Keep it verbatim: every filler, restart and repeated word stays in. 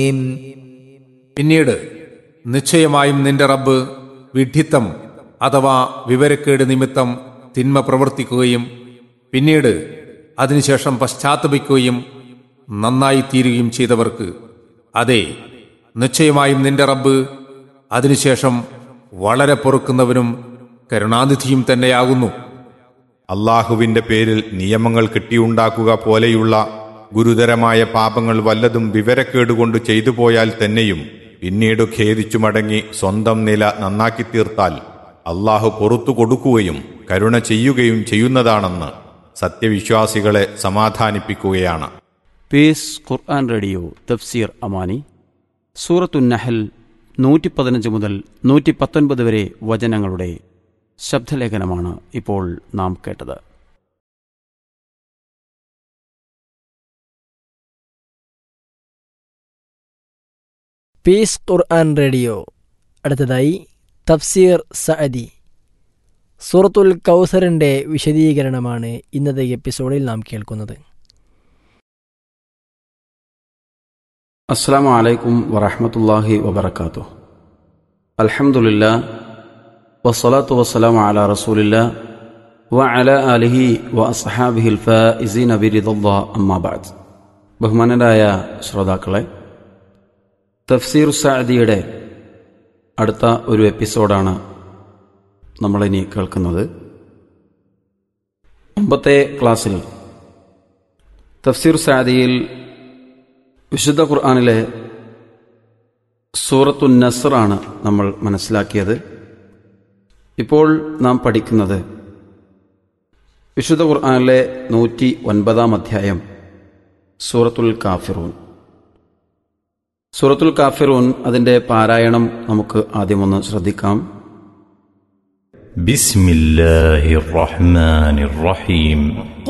പിന്നീട് നിശ്ചയമായും നിന്റെ റബ്ബ് വിഡ്ഢിത്തം അഥവാ വിവരക്കേട് നിമിത്തം തിന്മ പ്രവർത്തിക്കുകയും പിന്നീട് അതിനുശേഷം പശ്ചാത്തപിക്കുകയും നന്നായിത്തീരുകയും ചെയ്തവർക്ക്, അതെ, നിശ്ചയമായും നിന്റെ റബ്ബ് അതിനുശേഷം വളരെ പൊറുക്കുന്നവനും കരുണാനിധിയും തന്നെയാകുന്നു. അള്ളാഹുവിന്റെ പേരിൽ നിയമങ്ങൾ കെട്ടിയുണ്ടാക്കുക പോലെയുള്ള ഗുരുതരമായ പാപങ്ങൾ വല്ലതും വിവരക്കേടുകൊണ്ട് ചെയ്തു പോയാൽ തന്നെയും പിന്നീട് ഖേദിച്ചു മടങ്ങി സ്വന്തം നില നന്നാക്കി തീർത്താൽ അള്ളാഹു പൊറത്തു കൊടുക്കുകയും കരുണ ചെയ്യുകയും ചെയ്യുന്നതാണെന്ന് സത്യവിശ്വാസികളെ സമാധാനിപ്പിക്കുകയാണ്. പീസ് ഖുർആൻ റേഡിയോ തഫ്സീർ അമാനി സൂറത്തുൻ നഹൽ നൂറ്റി പതിനഞ്ച് മുതൽ നൂറ്റി പത്തൊൻപത് വരെ വചനങ്ങളുടെ ശബ്ദലേഖനമാണ് ഇപ്പോൾ നാം കേട്ടത്. പീസ് ഖുർആൻ റേഡിയോ. അടുത്തതായി തഫ്സീർ സഅദി. സൂറത്തുൽ കൗസറിൻ്റെ വിശദീകരണമാണ് ഇന്നത്തെ എപ്പിസോഡിൽ നാം കേൾക്കുന്നത്. അസ്സലാമു അലൈക്കും വറഹ്മത്തുള്ളാഹി വബറകാതുഹു. അൽഹംദുലില്ലാഹ് വസ്സലാത്തു വസ്സലാമു അലാ റസൂലില്ലാഹ് വഅലാ ആലിഹി വഅസ്ഹാബിഹിൽ ഫായിസീന ബിറിദല്ലാഹ് അമ്മാ ബഅദ്. ബഹുമാനരായ ശ്രോതാക്കളെ, തഫ്സീർ സഅദിയുടെ അടുത്ത ഒരു എപ്പിസോഡാണ് നമ്മളിനി കേൾക്കുന്നത്. മുമ്പത്തെ ക്ലാസ്സിൽ തഫ്സീർ സഅദിയിൽ വിശുദ്ധ ഖുർആനിലെ സൂറത്തുൻ നസ്റാണ് നമ്മൾ മനസ്സിലാക്കിയത്. ഇപ്പോൾ നാം പഠിക്കുന്നത് വിശുദ്ധ ഖുർആനിലെ നൂറ്റി ഒൻപതാം അധ്യായം സൂറത്തുൽ കാഫിറൂൻ. സൂറത്തുൽ കാഫിറൂൻ, അതിൻ്റെ പാരായണം നമുക്ക് ആദ്യമൊന്ന് ശ്രദ്ധിക്കാം. ബിസ്മില്ലാഹിർ റഹ്മാനിർ റഹീം.